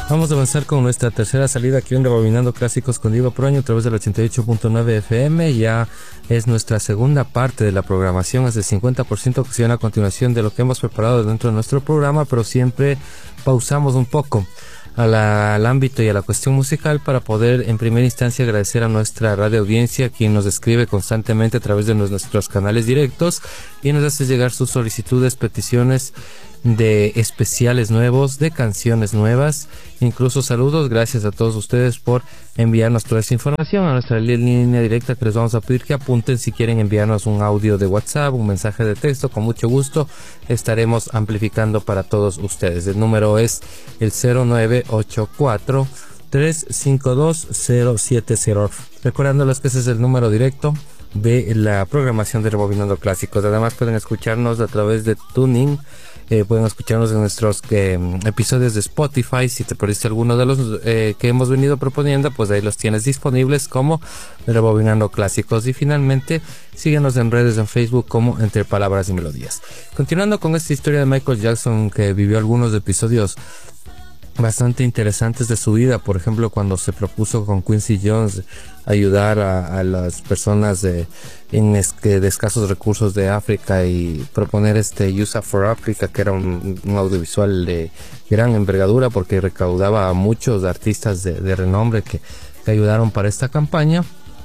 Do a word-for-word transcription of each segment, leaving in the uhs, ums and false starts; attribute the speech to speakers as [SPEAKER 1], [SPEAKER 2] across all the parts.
[SPEAKER 1] Vamos a avanzar con nuestra tercera salida aquí en Rebobinando Clásicos con Diego Proaño a través del ochenta y ocho punto nueve F M. Ya es nuestra segunda parte de la programación, es el cincuenta por ciento que se viene a continuación de lo que hemos preparado dentro de nuestro programa, pero siempre pausamos un poco a la, al ámbito y a la cuestión musical para poder en primera instancia agradecer a nuestra radio audiencia, quien nos escribe constantemente a través de nuestros canales directos y nos hace llegar sus solicitudes, peticiones de especiales nuevos, de canciones nuevas, incluso saludos. Gracias a todos ustedes por enviarnos toda esa información a nuestra línea directa, que les vamos a pedir que apunten si quieren enviarnos un audio de WhatsApp, un mensaje de texto. Con mucho gusto estaremos amplificando para todos ustedes. El número es el cero nueve ocho cuatro, tres cinco dos, cero siete cero. Recordándoles que ese es el número directo de la programación de Rebobinando Clásicos. Además pueden escucharnos a través de TuneIn. Eh, pueden escucharnos en nuestros eh, episodios de Spotify. Si te perdiste alguno de los eh, que hemos venido proponiendo, pues ahí los tienes disponibles como Rebobinando Clásicos. Y finalmente síguenos en redes, en Facebook como Entre Palabras y Melodías. Continuando con esta historia de Michael Jackson, que vivió algunos episodios bastante interesantes de su vida. Por ejemplo, cuando se propuso con Quincy Jones ayudar a, a las personas de, en es, que de escasos recursos de África, y proponer este U S A for Africa, que era un, un audiovisual de gran envergadura porque recaudaba a muchos artistas de, de renombre que, que ayudaron para esta campaña.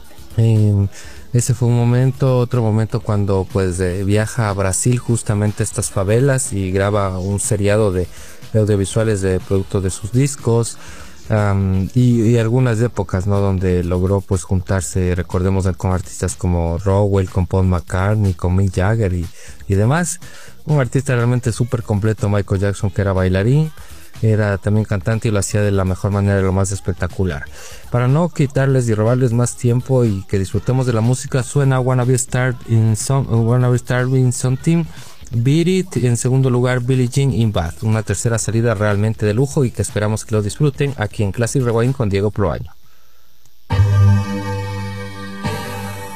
[SPEAKER 1] Y ese fue un momento. Otro momento cuando pues eh, viaja a Brasil, justamente a estas favelas, y graba un seriado de audiovisuales de producto de sus discos, um, y, y algunas épocas, ¿no?, donde logró pues juntarse, recordemos, con artistas como Rowell, con Paul McCartney, con Mick Jagger y, y demás. Un artista realmente súper completo, Michael Jackson, que era bailarín, era también cantante, y lo hacía de la mejor manera, de lo más espectacular. Para no quitarles y robarles más tiempo y que disfrutemos de la música, suena Wanna Be Starred in Some, Wanna Be Starred in Something, Beat It. En segundo lugar, Billie Jean in Bath. Una tercera salida realmente de lujo y que esperamos que lo disfruten aquí en Classic Rewind con Diego Proaño.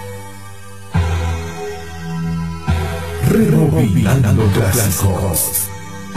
[SPEAKER 2] Rebobinando Clásicos.